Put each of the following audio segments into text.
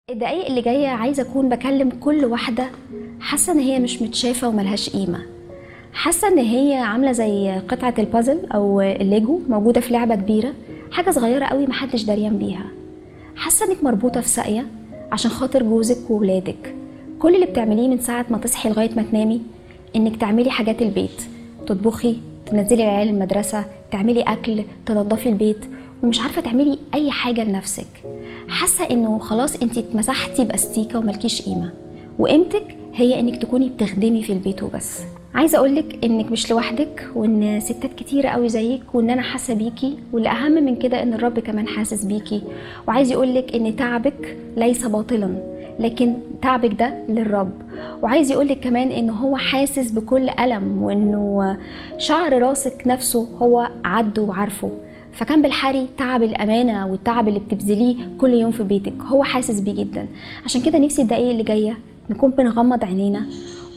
الدقايق اللي جاية عايزة أكون بكلم كل واحدة حاسة إن هي مش متشافة وملهاش قيمة. حاسة إن هي عاملة زي قطعة البازل أو الليجو موجودة في لعبة كبيرة، حاجة صغيرة قوي محدش دريان بيها. حاسة إنك مربوطة في ساقية عشان خاطر جوزك وولادك. كل اللي بتعمليه من ساعة ما تصحي لغاية ما تنامي إنك تعملي حاجات البيت، تطبخي، تنزلي العيال المدرسة، تعملي أكل، تنظفي البيت، ومش عارفة تعملي أي حاجة لنفسك. حاسة إنه خلاص أنتي اتمسحتي بأستيكة وملكيش قيمة، وقيمتك هي إنك تكوني بتخدمي في البيت وبس. عايزة أقولك إنك مش لوحدك، وإن ستات كتيرة قوي زيك، وإن أنا حاسة بيكي، والأهم من كده إن الرب كمان حاسس بيكي. وعايز يقولك إن تعبك ليس باطلا، لكن تعبك ده للرب. وعايز يقولك كمان إنه هو حاسس بكل ألم، وإنه شعر راسك نفسه هو عده وعارفه. فكان بالحري تعب الأمانة والتعب اللي بتبذليه كل يوم في بيتك هو حاسس بيه جدا. عشان كده نفسي الدقايق اللي جاية نكون بنغمض عينينا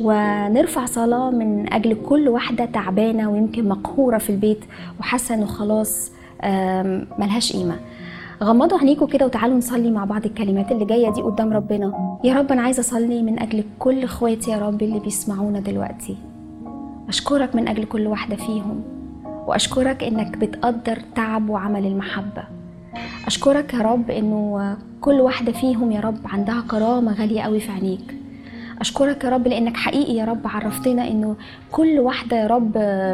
ونرفع صلاة من أجل كل واحدة تعبانة ويمكن مقهورة في البيت وحاسة إنه خلاص ملهاش قيمة. غمضوا عينيكوا كده وتعالوا نصلي مع بعض الكلمات اللي جاية دي قدام ربنا. يا رب أنا عايزة أصلي من أجل كل إخواتي يا رب اللي بيسمعونا دلوقتي. أشكرك من أجل كل واحدة فيهم، وأشكرك إنك بتقدر تعب وعمل المحبة. أشكرك يا رب إنه كل واحدة فيهم يا رب عندها كرامة غالية قوي في عينيك. أشكرك يا رب لأنك حقيقي يا رب عرفتنا إنه كل واحدة يا رب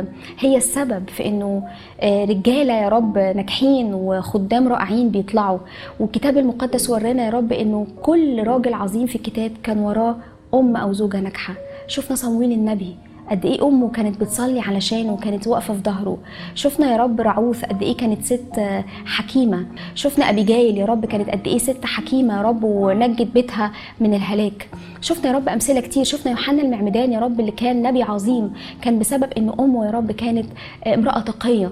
هي السبب في إنه رجالة يا رب ناجحين وخدام رائعين بيطلعوا. والكتاب المقدس ورانا يا رب إنه كل راجل عظيم في الكتاب كان وراه أم أو زوجة ناجحة. شفنا صمويل النبي قد ايه امه كانت بتصلي علشانه وكانت واقفه في ظهره. شفنا يا رب رعوث قد ايه كانت ست حكيمه. شفنا ابيجايل يا رب كانت قد ايه ست حكيمه يا رب ونجت بيتها من الهلاك. شفنا يا رب امثله كتير. شفنا يوحنا المعمدان يا رب اللي كان نبي عظيم، كان بسبب ان امه يا رب كانت امراه تقيه.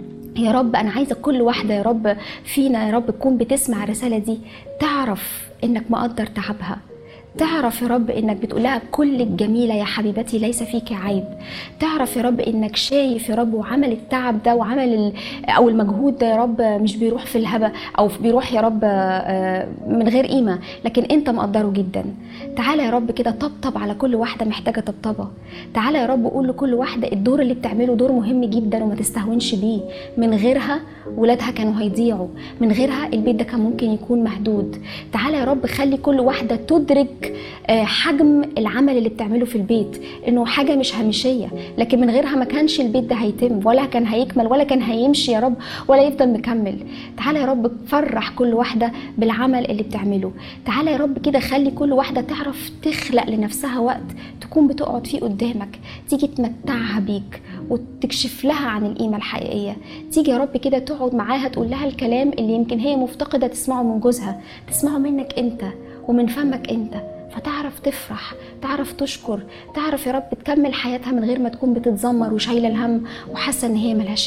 يا رب انا عايزه كل واحده يا رب فينا يا رب تكون بتسمع الرساله دي تعرف انك مقدر تعبها، تعرف يا رب انك بتقولها كلك جميلة يا حبيبتي ليس فيك عيب. تعرف يا رب انك شايف يا رب وعمل التعب ده وعمل او المجهود ده يا رب مش بيروح في الهبة او بيروح يا رب من غير قيمة، لكن انت مقدره جدا. تعالى يا رب كده طبطب على كل واحدة محتاجة طبطبة. تعالى يا رب قول لكل واحدة الدور اللي بتعمله دور مهم جدا وما تستهونش بيه. من غيرها ولادها كانوا هيضيعوا، من غيرها البيت ده كان ممكن يكون مهدود. تعالى يا رب خلي كل واحدة تدرك حجم العمل اللي بتعمله في البيت، انه حاجة مش هامشية، لكن من غيرها ما كانش البيت ده هيتم ولا كان هيكمل ولا كان هيمشي يا رب ولا يفضل مكمل. تعالى يا رب فرح كل واحدة بالعمل اللي بتعمله. تعالى يا رب كده خلي كل واحدة تعرف تخلق لنفسها وقت تكون بتقعد فيه قدامك، تيجي تمتعها بيك وتكشف لها عن القيمة الحقيقية. تيجي يا رب كده تقعد معاها تقول لها الكلام اللي يمكن هي مفتقدة تسمعه من جوزها، تسمعه منك انت ومن فمك انت، فتعرف تفرح، تعرف تشكر، تعرف يا رب تكمل حياتها من غير ما تكون بتتذمر وشايله الهم وحاسه ان هي ملهاش